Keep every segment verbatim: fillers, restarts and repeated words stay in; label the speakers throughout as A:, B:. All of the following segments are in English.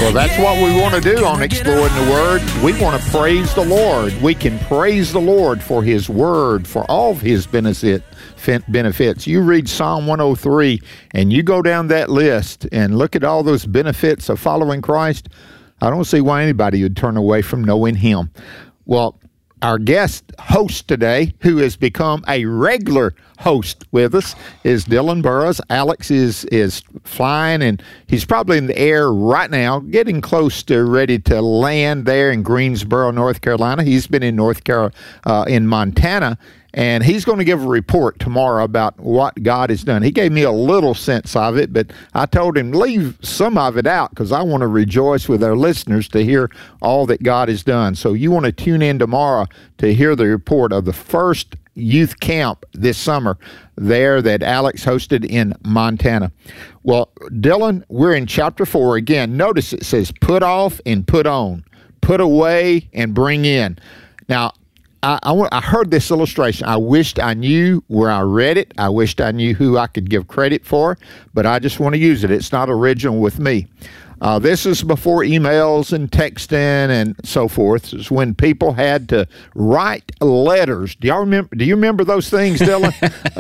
A: Well, that's what we want to do on Exploring the Word. We want to praise the Lord. We can praise the Lord for His Word, for all of His benefit, benefits. You read Psalm one oh three, and you go down that list and look at all those benefits of following Christ. I don't see why anybody would turn away from knowing Him. Well, our guest host today, who has become a regular host with us, is Dylan Burrows. Alex is is flying, and he's probably in the air right now, getting close to ready to land there in Greensboro, North Carolina. He's been in North Carolina, uh, in Montana, and he's going to give a report tomorrow about what God has done. He gave me a little sense of it, but I told him, leave some of it out because I want to rejoice with our listeners to hear all that God has done. So you want to tune in tomorrow to hear the report of the first youth camp this summer there that Alex hosted in Montana. Well, Dylan, we're in chapter four. Again, notice it says put off and put on, put away and bring in. Now, I, I, I heard this illustration. I wished I knew where I read it. I wished I knew who I could give credit for, but I just want to use it. It's not original with me. Uh, this is before emails and texting and so forth. It's when people had to write letters. Do y'all remember? Do you remember those things, Dylan?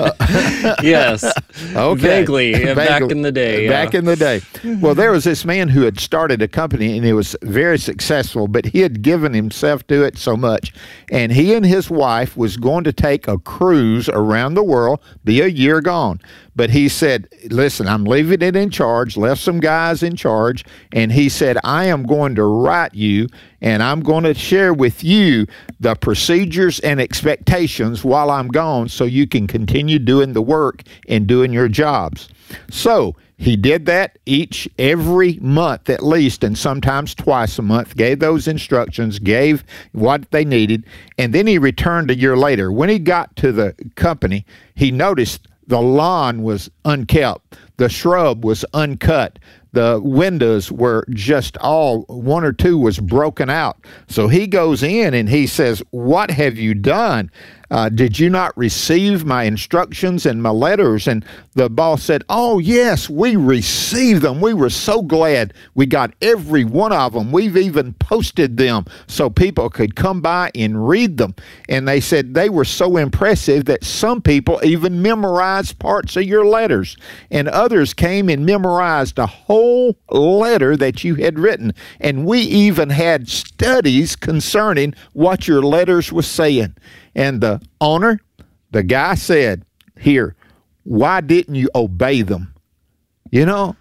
B: uh, yes.
A: Okay.
B: Vaguely, Vaguely, back in the day.
A: Back
B: yeah.
A: in the day. Well, there was this man who had started a company, and it was very successful, but he had given himself to it so much. And he and his wife was going to take a cruise around the world, be a year gone. But he said, listen, I'm leaving it in charge, left some guys in charge, and he said, I am going to write you, and I'm going to share with you the procedures and expectations while I'm gone so you can continue doing the work and doing your jobs. So he did that each, every month at least, and sometimes twice a month, gave those instructions, gave what they needed, and then he returned a year later. When he got to the company, he noticed the lawn was unkept. The shrub was uncut. The windows were just all, one or two was broken out. So he goes in and he says, what have you done? Uh, did you not receive my instructions and my letters? And the boss said, oh, yes, we received them. We were so glad we got every one of them. We've even posted them so people could come by and read them. And they said they were so impressive that some people even memorized parts of your letters. And others came and memorized a whole letter that you had written. And we even had studies concerning what your letters were saying. And the owner, the guy said, here, why didn't you obey them? You know,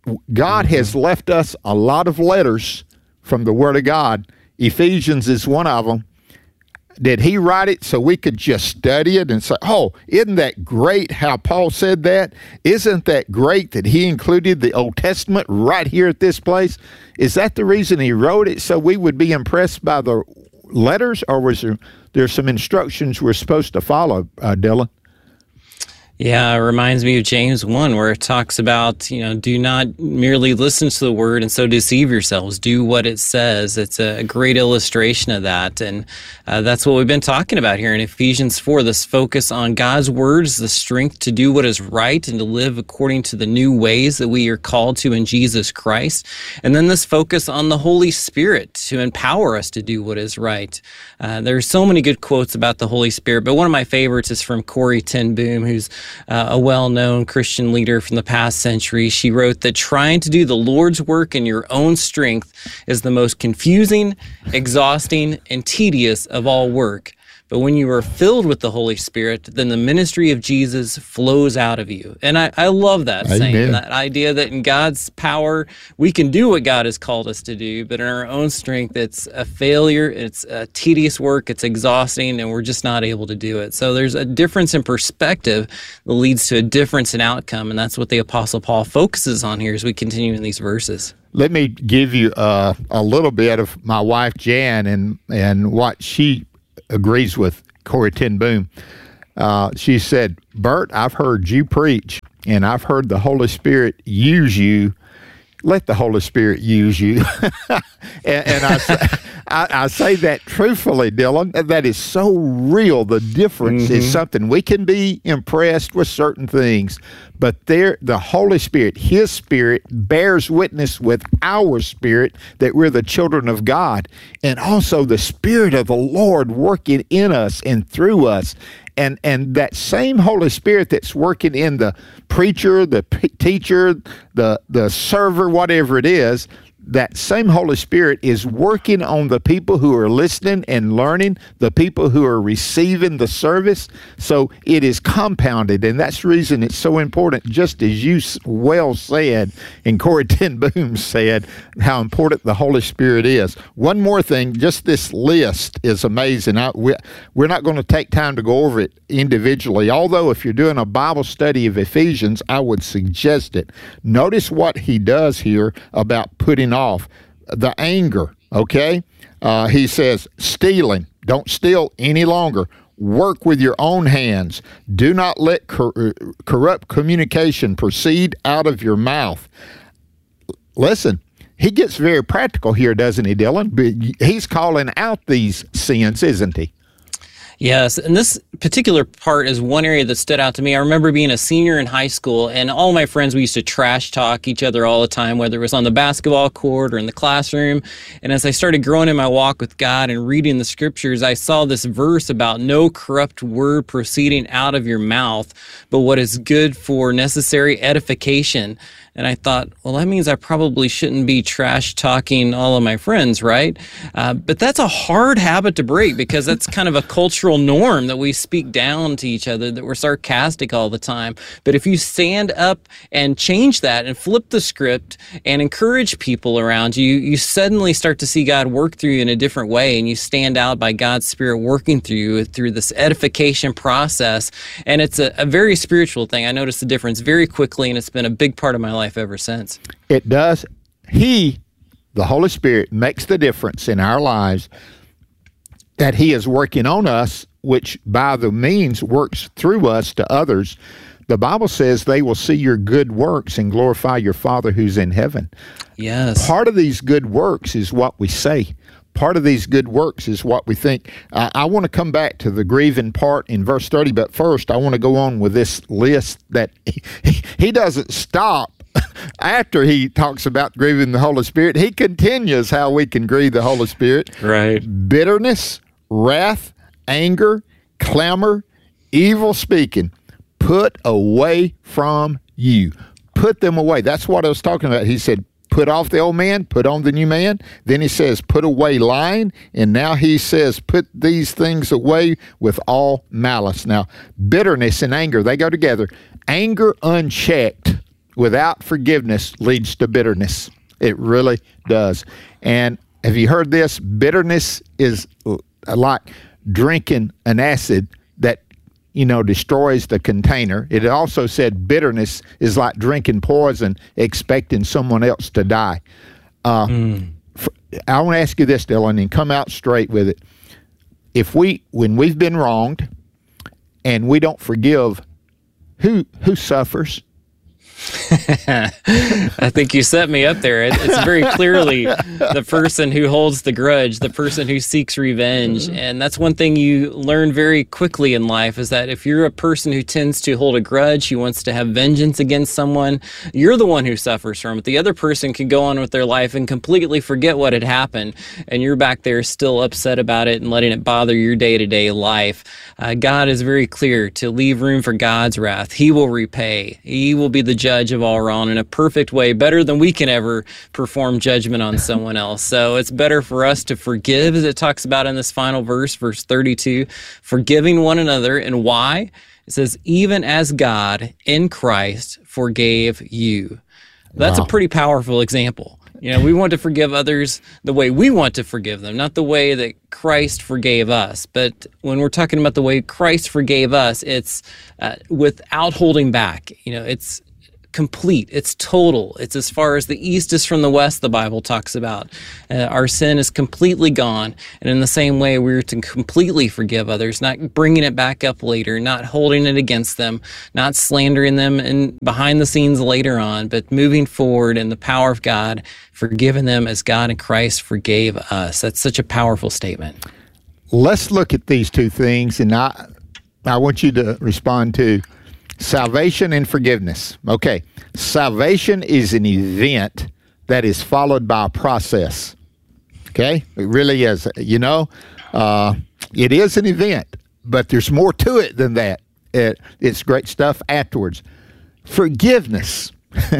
A: God mm-hmm. has left us a lot of letters from the Word of God. Ephesians is one of them. Did he write it so we could just study it and say, oh, isn't that great how Paul said that? Isn't that great that he included the Old Testament right here at this place? Is that the reason he wrote it, so we would be impressed by the letters, or was there there's some instructions we're supposed to follow, uh, Dylan?
B: Yeah, it reminds me of James one, where it talks about, you know, do not merely listen to the word and so deceive yourselves. Do what it says. It's a great illustration of that. And uh, that's what we've been talking about here in Ephesians four, this focus on God's words, the strength to do what is right and to live according to the new ways that we are called to in Jesus Christ. And then this focus on the Holy Spirit to empower us to do what is right. Uh, there are so many good quotes about the Holy Spirit, but one of my favorites is from Corrie ten Boom, who's Uh, a well-known Christian leader from the past century. She wrote that trying to do the Lord's work in your own strength is the most confusing, exhausting, and tedious of all work. But when you are filled with the Holy Spirit, then the ministry of Jesus flows out of you. And I, I love that
A: Amen.
B: saying, that idea that in God's power, we can do what God has called us to do, but in our own strength, it's a failure, it's a tedious work, it's exhausting, and we're just not able to do it. So there's a difference in perspective that leads to a difference in outcome, and that's what the Apostle Paul focuses on here as we continue in these verses.
A: Let me give you uh, a little bit of my wife, Jan, and, and what she agrees with Corrie ten Boom. Uh, she said, Bert, I've heard you preach, and I've heard the Holy Spirit use you let the Holy Spirit use you. and and I, say, I, I say that truthfully, Dylan. That is so real. The difference mm-hmm. is something. We can be impressed with certain things, but there, the Holy Spirit, His Spirit, bears witness with our spirit that we're the children of God, and also the Spirit of the Lord working in us and through us. And and that same Holy Spirit that's working in the preacher, the p- teacher, the the server, whatever it is, that same Holy Spirit is working on the people who are listening and learning, the people who are receiving the service. So it is compounded, and that's the reason it's so important, just as you well said, and Corrie ten Boom said, how important the Holy Spirit is. One more thing, just this list is amazing. I, we, we're not going to take time to go over it individually, although if you're doing a Bible study of Ephesians, I would suggest it. Notice what he does here about putting off the anger, okay? Uh, he says, stealing, don't steal any longer. Work with your own hands. Do not let cor- corrupt communication proceed out of your mouth. Listen, he gets very practical here, doesn't he, Dylan? But he's calling out these sins, isn't he?
B: Yes, and this particular part is one area that stood out to me. I remember being a senior in high school, and all my friends, we used to trash talk each other all the time, whether it was on the basketball court or in the classroom. And as I started growing in my walk with God and reading the scriptures, I saw this verse about no corrupt word proceeding out of your mouth, but what is good for necessary edification. And I thought, well, that means I probably shouldn't be trash talking all of my friends, right? Uh, but that's a hard habit to break, because that's kind of a cultural norm that we speak down to each other, that we're sarcastic all the time. But if you stand up and change that and flip the script and encourage people around you, you suddenly start to see God work through you in a different way, and you stand out by God's Spirit working through you through this edification process. And it's a, a very spiritual thing. I noticed the difference very quickly, and it's been a big part of my life. life ever since.
A: It does. He, the Holy Spirit, makes the difference in our lives, that He is working on us, which by the means works through us to others. The Bible says they will see your good works and glorify your Father who's in heaven.
B: Yes.
A: Part of these good works is what we say. Part of these good works is what we think. Uh, I want to come back to the grieving part in verse thirty, but first I want to go on with this list that he, he doesn't stop. After he talks about grieving the Holy Spirit, he continues how we can grieve the Holy Spirit.
B: Right.
A: Bitterness, wrath, anger, clamor, evil speaking, put away from you. Put them away. That's what I was talking about. He said, put off the old man, put on the new man. Then he says, put away lying. And now he says, put these things away with all malice. Now, bitterness and anger, they go together. Anger unchecked without forgiveness leads to bitterness. It really does. And have you heard this? Bitterness is like drinking an acid that, you know, destroys the container. It also said bitterness is like drinking poison, expecting someone else to die. Uh, mm. for, I want to ask you this, Dylan, and come out straight with it. If we, when we've been wronged and we don't forgive, who who suffers?
B: I think you set me up there. It, it's very clearly the person who holds the grudge, the person who seeks revenge. And that's one thing you learn very quickly in life, is that if you're a person who tends to hold a grudge, who wants to have vengeance against someone, you're the one who suffers from it. The other person can go on with their life and completely forget what had happened, and you're back there still upset about it and letting it bother your day-to-day life. Uh, God is very clear to leave room for God's wrath. He will repay. He will be the judge of all wrong in a perfect way, better than we can ever perform judgment on someone else. So it's better for us to forgive, as it talks about in this final verse, verse thirty-two, forgiving one another. And why? It says, even as God in Christ forgave you. That's wow. a pretty powerful example. You know, we want to forgive others the way we want to forgive them, not the way that Christ forgave us. But when we're talking about the way Christ forgave us, it's uh, without holding back. You know, it's complete. It's total. It's as far as the east is from the west, the Bible talks about. Uh, our sin is completely gone. And in the same way, we're to completely forgive others, not bringing it back up later, not holding it against them, not slandering them and behind the scenes later on, but moving forward in the power of God, forgiving them as God in Christ forgave us. That's such a powerful statement.
A: Let's look at these two things, and I, I want you to respond to salvation and forgiveness. Okay, salvation is an event that is followed by a process. Okay, it really is. You know, uh, it is an event, but there's more to it than that. It, it's great stuff afterwards. Forgiveness,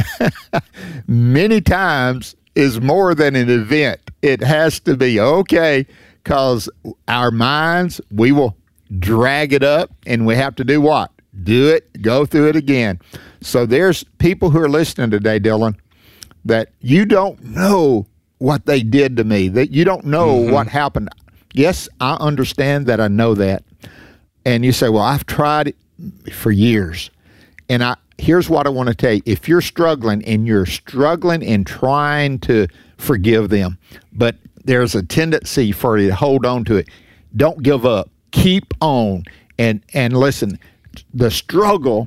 A: many times, is more than an event. It has to be, okay, because our minds, we will drag it up, and we have to do what? Do it, go through it again. So there's people who are listening today, Dylan, that you don't know what they did to me, that you don't know mm-hmm. what happened. Yes, I understand that. I know that. And you say, well, I've tried it for years. And I here's what I want to tell you. If you're struggling and you're struggling and trying to forgive them, but there's a tendency for you to hold on to it, don't give up. Keep on. And, and listen, the struggle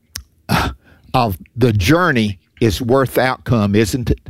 A: of the journey is worth the outcome, isn't it?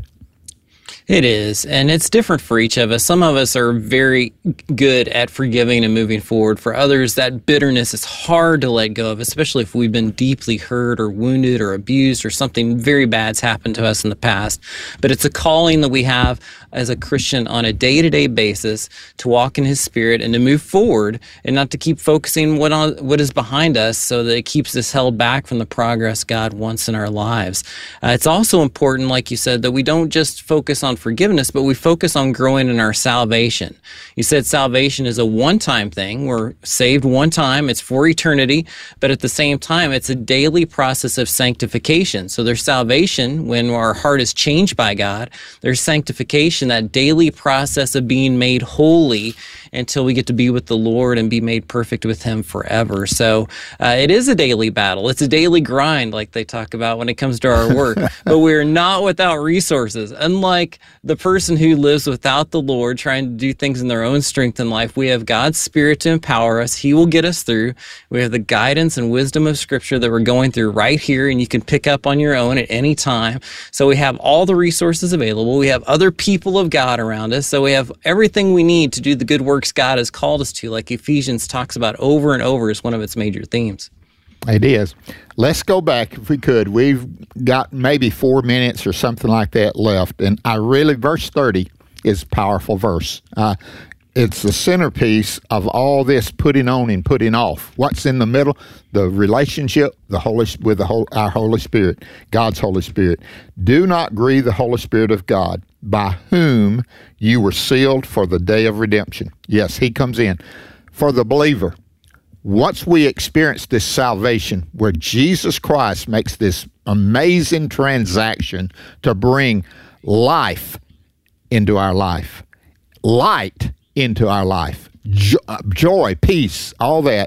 B: It is, and it's different for each of us. Some of us are very good at forgiving and moving forward. For others, that bitterness is hard to let go of, especially if we've been deeply hurt or wounded or abused or something very bad's happened to us in the past. But it's a calling that we have as a Christian on a day-to-day basis to walk in His Spirit and to move forward and not to keep focusing what on what is behind us so that it keeps us held back from the progress God wants in our lives. Uh, it's also important, like you said, that we don't just focus on forgiveness, but we focus on growing in our salvation. You said salvation is a one-time thing. We're saved one time. It's for eternity, but at the same time, it's a daily process of sanctification. So there's salvation when our heart is changed by God. There's sanctification, that daily process of being made holy until we get to be with the Lord and be made perfect with Him forever. So uh, it is a daily battle. It's a daily grind, like they talk about when it comes to our work. But we're not without resources. Unlike the person who lives without the Lord, trying to do things in their own strength in life, we have God's Spirit to empower us. He will get us through. We have the guidance and wisdom of Scripture that we're going through right here, and you can pick up on your own at any time. So we have all the resources available. We have other people of God around us. So we have everything we need to do the good works God has called us to, like Ephesians talks about over and over as one of its major themes.
A: It is. Let's go back, if we could. We've got maybe four minutes or something like that left. And I really, verse thirty is a powerful verse. Uh, it's the centerpiece of all this putting on and putting off. What's in the middle? The relationship the Holy with the whole, our Holy Spirit, God's Holy Spirit. Do not grieve the Holy Spirit of God, by whom you were sealed for the day of redemption. Yes, He comes in. For the believer, once we experience this salvation where Jesus Christ makes this amazing transaction to bring life into our life, light into our life, jo- joy, peace, all that.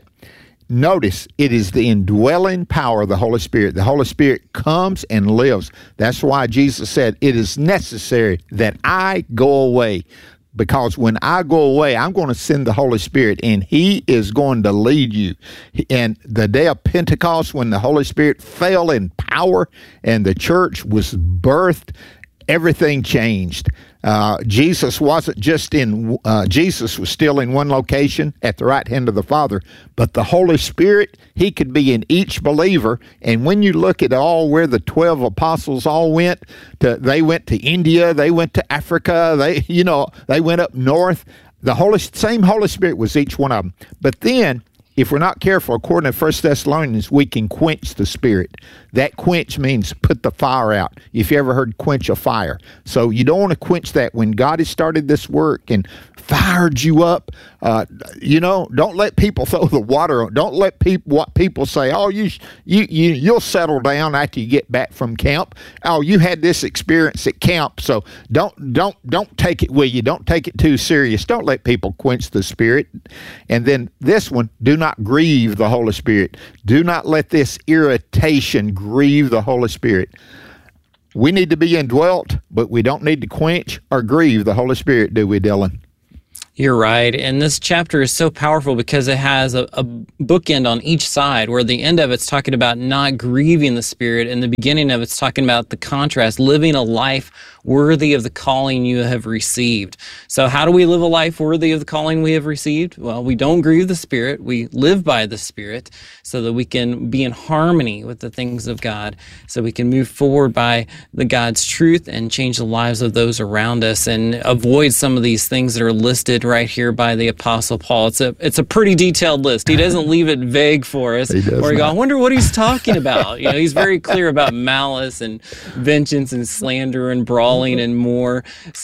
A: Notice it is the indwelling power of the Holy Spirit. The Holy Spirit comes and lives. That's why Jesus said, it is necessary that I go away. Because when I go away, I'm going to send the Holy Spirit, and He is going to lead you. And the day of Pentecost, when the Holy Spirit fell in power and the church was birthed, everything changed. Uh, Jesus wasn't just in, uh, Jesus was still in one location at the right hand of the Father, but the Holy Spirit, He could be in each believer. And when you look at all where the twelve apostles all went, to, they went to India, they went to Africa, they, you know, they went up north. The Holy, same Holy Spirit was each one of them. But then, if we're not careful, according to First Thessalonians, we can quench the Spirit. That quench means put the fire out. If you ever heard quench a fire. So you don't want to quench that. When God has started this work and fired you up, uh, you know, don't let people throw the water on. Don't let people, what people say, oh, you, you, you, you'll settle down after you get back from camp. Oh, you had this experience at camp, so don't, don't, don't take it with you. Don't take it too serious. Don't let people quench the Spirit. And then this one, do not grieve the Holy Spirit. Do not let this irritation grieve the Holy Spirit. We need to be indwelt, but we don't need to quench or grieve the Holy Spirit, do we, Dylan?
B: You're right. And this chapter is so powerful because it has a, a bookend on each side, where the end of it's talking about not grieving the Spirit, and the beginning of it's talking about the contrast, living a life worthy of the calling you have received. So how do we live a life worthy of the calling we have received? Well, we don't grieve the Spirit. We live by the Spirit so that we can be in harmony with the things of God, so we can move forward by the God's truth and change the lives of those around us and avoid some of these things that are listed right here by the Apostle Paul. It's a it's a pretty detailed list. He doesn't leave it vague for us.
A: He does
B: or you go,
A: not.
B: I wonder what he's talking about. You know, he's very clear about malice and vengeance and slander and brawling and more.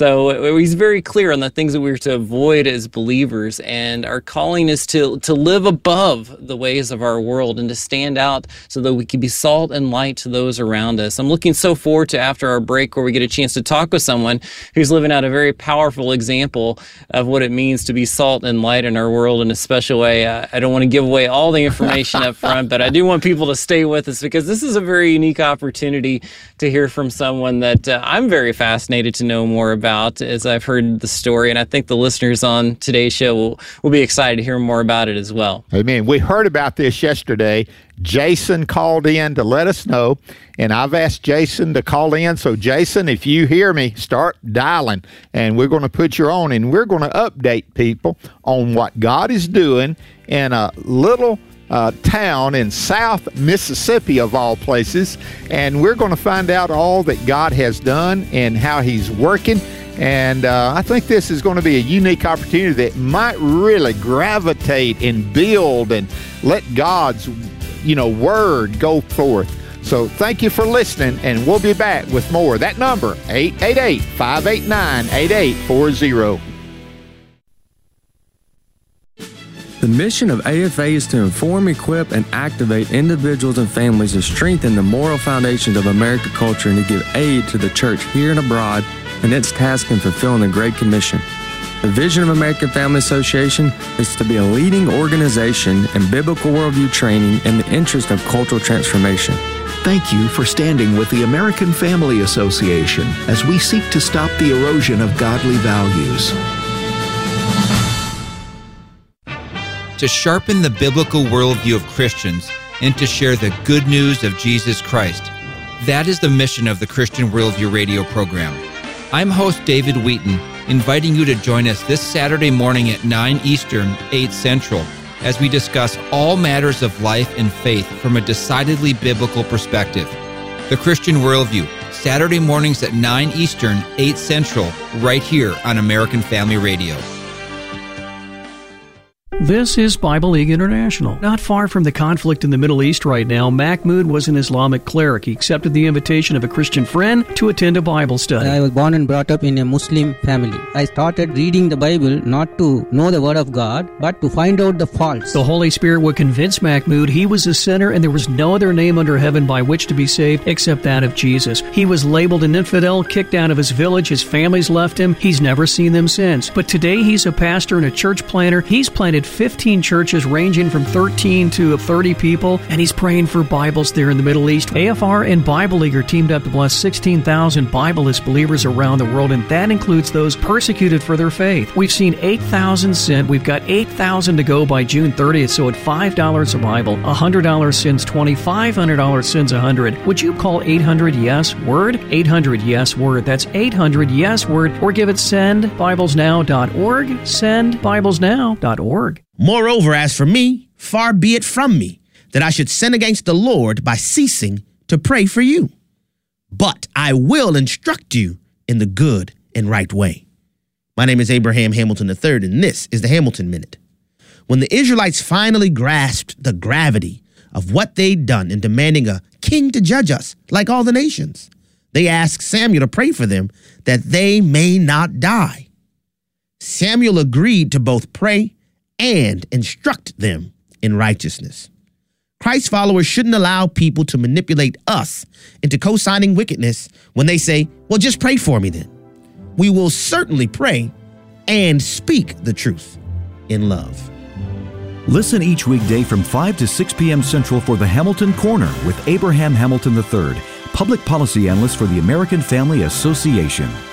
B: So he's very clear on the things that we're to avoid as believers. And our calling is to to live above the ways of our world and to stand out so that we can be salt and light to those around us. I'm looking so forward to after our break where we get a chance to talk with someone who's living out a very powerful example of what it means to be salt and light in our world in a special way. Uh, I don't want to give away all the information up front, but I do want people to stay with us because this is a very unique opportunity to hear from someone that uh, I'm very fascinated to know more about as I've heard the story, and I think the listeners on today's show will, will be excited to hear more about it as well.
A: Amen. We heard about this yesterday. Jason called in to let us know, and I've asked Jason to call in. So, Jason, if you hear me, start dialing, and we're going to put you on, and we're going to update people on what God is doing in a little uh, town in South Mississippi, of all places, and we're going to find out all that God has done and how He's working. And uh, I think this is going to be a unique opportunity that might really gravitate and build and let God's you know, word go forth. So thank you for listening, and we'll be back with more. That number, eight eight eight, five eight nine, eight eight four zero.
C: The mission of A F A is to inform, equip, and activate individuals and families to strengthen the moral foundations of American culture and to give aid to the church here and abroad in its task in fulfilling the Great Commission. The vision of American Family Association is to be a leading organization in biblical worldview training in the interest of cultural transformation.
D: Thank you for standing with the American Family Association as we seek to stop the erosion of godly values.
E: To sharpen the biblical worldview of Christians and to share the good news of Jesus Christ. That is the mission of the Christian Worldview radio program. I'm host David Wheaton, inviting you to join us this Saturday morning at nine Eastern, eight Central, as we discuss all matters of life and faith from a decidedly biblical perspective. The Christian Worldview, Saturday mornings at nine Eastern, eight Central, right here on American Family Radio.
F: This is Bible League International. Not far from the conflict in the Middle East right now, Mahmoud was an Islamic cleric. He accepted the invitation of a Christian friend to attend a Bible study.
G: I was born and brought up in a Muslim family. I started reading the Bible not to know the Word of God, but to find out the faults.
F: The Holy Spirit would convince Mahmoud he was a sinner and there was no other name under heaven by which to be saved except that of Jesus. He was labeled an infidel, kicked out of his village, his family's left him. He's never seen them since. But today he's a pastor and a church planter. He's planted fifteen churches ranging from thirteen to thirty people, and he's praying for Bibles there in the Middle East. A F R and Bible League are teamed up to bless sixteen thousand Bibleless believers around the world, and that includes those persecuted for their faith. We've seen eight thousand sent. We've got eight thousand to go by June thirtieth, so at five dollars a Bible, one hundred dollars sends twenty, five hundred dollars sends one hundred. Would you call eight hundred yes word? eight hundred yes word. That's eight hundred yes word, or give it send bibles now dot org, send bibles now dot org.
H: Moreover, as for me, far be it from me that I should sin against the Lord by ceasing to pray for you. But I will instruct you in the good and right way. My name is Abraham Hamilton the third, and this is the Hamilton Minute. When the Israelites finally grasped the gravity of what they'd done in demanding a king to judge us like all the nations, they asked Samuel to pray for them that they may not die. Samuel agreed to both pray and instruct them in righteousness. Christ followers shouldn't allow people to manipulate us into co-signing wickedness when they say, well, just pray for me then. We will certainly pray and speak the truth in love.
I: Listen each weekday from five to six p.m. Central for the Hamilton Corner with Abraham Hamilton the third, Public Policy Analyst for the American Family Association.